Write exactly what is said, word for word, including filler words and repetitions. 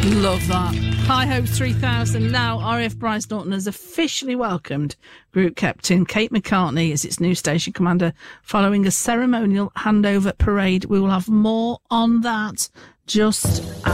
Love that. High Hopes three thousand. Now, R A F Bryce Norton has officially welcomed Group Captain Kate McCartney as its new station commander following a ceremonial handover parade. We will have more on that just